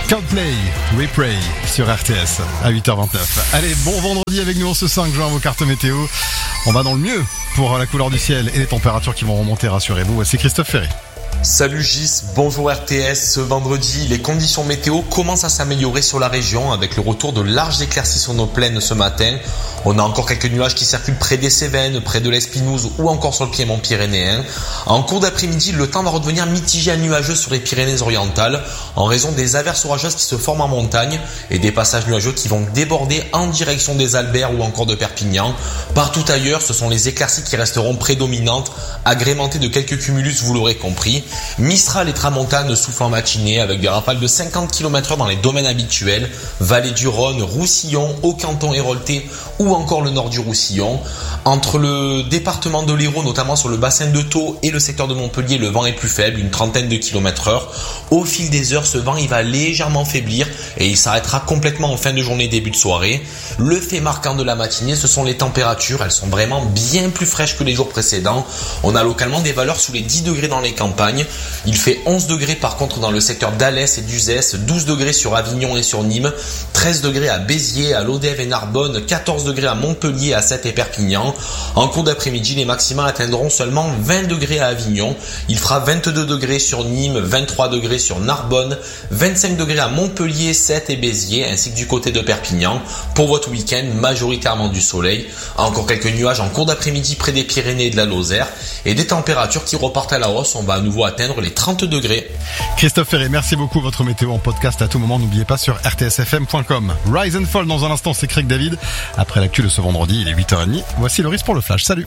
Coldplay, We Pray sur RTS à 8h29. Allez, bon vendredi avec nous en ce 5 juin, vos cartes météo. On va dans le mieux pour la couleur du ciel et les températures qui vont remonter, rassurez-vous. Voici Christophe Ferry. Salut Gis, bonjour RTS. Ce vendredi, les conditions météo commencent à s'améliorer sur la région avec le retour de larges éclaircies sur nos plaines ce matin. On a encore quelques nuages qui circulent près des Cévennes, près de l'Espinouse ou encore sur le piémont pyrénéen. En cours d'après-midi, le temps va redevenir mitigé à nuageux sur les Pyrénées-Orientales en raison des averses orageuses qui se forment en montagne et des passages nuageux qui vont déborder en direction des Alberts ou encore de Perpignan. Partout ailleurs, ce sont les éclaircies qui resteront prédominantes, agrémentées de quelques cumulus, vous l'aurez compris. Mistral et tramontane soufflent en matinée avec des rafales de 50 km/h dans les domaines habituels, vallée du Rhône, Roussillon, Haut-Canton Héroltais ou encore le nord du Roussillon. Entre le département de l'Hérault, notamment sur le bassin de Thau et le secteur de Montpellier, le vent est plus faible, une trentaine de km/h. Au fil des heures, ce vent il va légèrement faiblir et il s'arrêtera complètement en fin de journée, début de soirée. Le fait marquant de la matinée, ce sont les températures. Elles sont vraiment bien plus fraîches que les jours précédents. On a localement des valeurs sous les 10 degrés dans les campagnes. Il fait 11 degrés par contre dans le secteur d'Alès et d'Uzès, 12 degrés sur Avignon et sur Nîmes, 13 degrés à Béziers, à Lodève et Narbonne, 14 degrés à Montpellier, à Sète et Perpignan. En cours d'après-midi, les maximales atteindront seulement 20 degrés à Avignon. Il fera 22 degrés sur Nîmes, 23 degrés sur Narbonne, 25 degrés à Montpellier, Sète et Béziers, ainsi que du côté de Perpignan. Pour votre week-end, majoritairement du soleil. Encore quelques nuages en cours d'après-midi près des Pyrénées et de la Lozère. Et des températures qui repartent à la hausse. On va à nouveau atteindre les 30 degrés. Christophe Ferré, merci beaucoup. Votre météo en podcast à tout moment. N'oubliez pas sur rtsfm.com. Rise and Fall dans un instant, c'est Craig David. Après l'actu de ce vendredi, il est 8h30. Voici le risque pour le flash. Salut.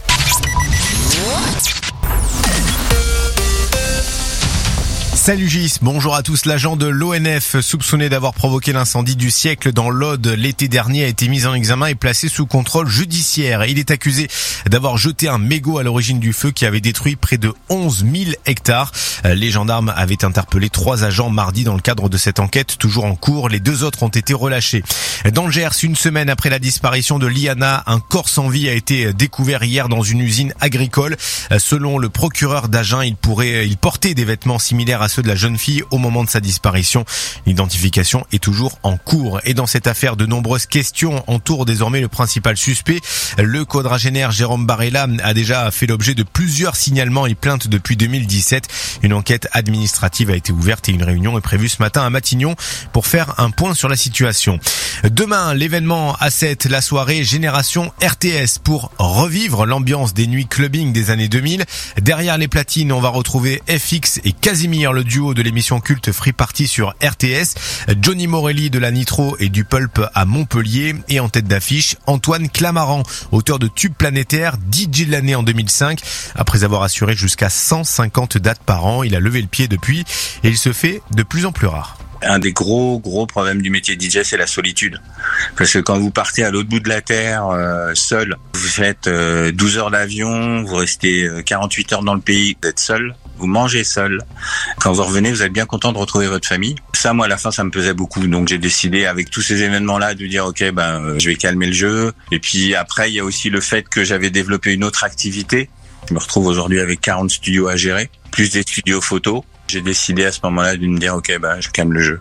Salut Gis, bonjour à tous. L'agent de l'ONF soupçonné d'avoir provoqué l'incendie du siècle dans l'Aude l'été dernier a été mis en examen et placé sous contrôle judiciaire. Il est accusé d'avoir jeté un mégot à l'origine du feu qui avait détruit près de 11 000 hectares. Les gendarmes avaient interpellé 3 agents mardi dans le cadre de cette enquête toujours en cours. Les 2 autres ont été relâchés. Dans le Gers, une semaine après la disparition de Liana, un corps sans vie a été découvert hier dans une usine agricole. Selon le procureur d'Agen, il portait des vêtements similaires à ceux de la jeune fille au moment de sa disparition. L'identification est toujours en cours. Et dans cette affaire, de nombreuses questions entourent désormais le principal suspect. Le quadragénaire Jérôme Barella a déjà fait l'objet de plusieurs signalements et plaintes depuis 2017. Une enquête administrative a été ouverte et une réunion est prévue ce matin à Matignon pour faire un point sur la situation. Demain, l'événement à 7, la soirée Génération RTS pour revivre l'ambiance des nuits clubbing des années 2000. Derrière les platines, on va retrouver FX et Casimir, le duo de l'émission culte Free Party sur RTS, Johnny Morelli de la Nitro et du Pulp à Montpellier, et en tête d'affiche, Antoine Clamaran, auteur de Tube Planétaire, DJ de l'année en 2005. Après avoir assuré jusqu'à 150 dates par an, il a levé le pied depuis et il se fait de plus en plus rare. Un des gros problèmes du métier de DJ, c'est la solitude. Parce que quand vous partez à l'autre bout de la Terre, seul, vous faites 12 heures d'avion, vous restez 48 heures dans le pays, vous êtes seul, vous mangez seul. Quand vous revenez, vous êtes bien content de retrouver votre famille. Ça, moi, à la fin, ça me pesait beaucoup. Donc, j'ai décidé, avec tous ces événements-là, de dire, OK, je vais calmer le jeu. Et puis après, il y a aussi le fait que j'avais développé une autre activité. Je me retrouve aujourd'hui avec 40 studios à gérer, plus des studios photos. J'ai décidé à ce moment-là de me dire, OK, je calme le jeu.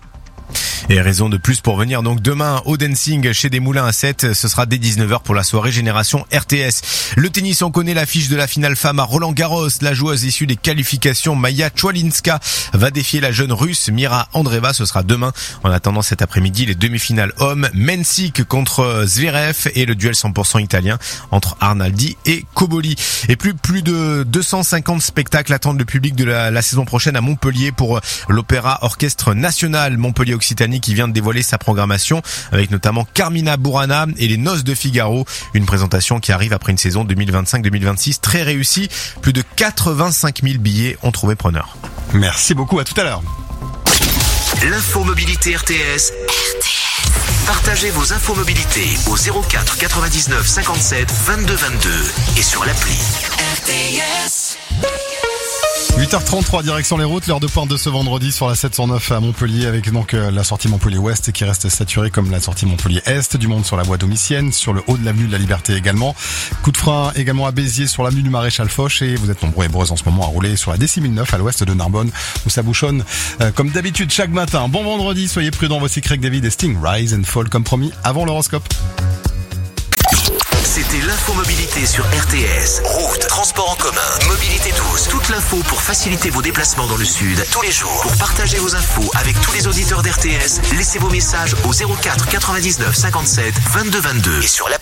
Et raison de plus pour venir donc demain au dancing chez des Moulins à 7. Ce sera dès 19h pour la soirée Génération RTS. Le tennis, on connaît l'affiche de la finale femme à Roland-Garros. La joueuse issue des qualifications, Maya Chwalinska, va défier la jeune russe Mira Andreeva. Ce sera demain. En attendant cet après-midi, les demi-finales hommes, Mensik contre Zverev et le duel 100% italien entre Arnaldi et Cobolli. Et plus de 250 spectacles attendent le public de la saison prochaine à Montpellier pour l'Opéra Orchestre National Montpellier Occitanie qui vient de dévoiler sa programmation avec notamment Carmina Burana et les Noces de Figaro. Une présentation qui arrive après une saison 2025-2026 très réussie. Plus de 85 000 billets ont trouvé preneur. Merci beaucoup, à tout à l'heure. L'infomobilité RTS. Partagez vos infomobilités au 04 99 57 22 22 et sur l'appli RTS. 8h33, direction les routes, l'heure de pointe de ce vendredi sur la 709 à Montpellier avec donc la sortie Montpellier-Ouest qui reste saturée comme la sortie Montpellier-Est, du monde sur la voie domitienne, sur le haut de l'avenue de la Liberté également. Coup de frein également à Béziers sur l'avenue du Maréchal Foch et vous êtes nombreux et nombreuses en ce moment à rouler sur la D6009 à l'ouest de Narbonne où ça bouchonne comme d'habitude chaque matin. Bon vendredi, soyez prudents, voici Craig David et Sting, Rise and Fall comme promis avant l'horoscope. C'était l'infomobilité sur RTS. Route, transport en commun, mobilité douce. Toute l'info pour faciliter vos déplacements dans le sud tous les jours. Pour partager vos infos avec tous les auditeurs d'RTS, laissez vos messages au 04 99 57 22 22 et sur l'appli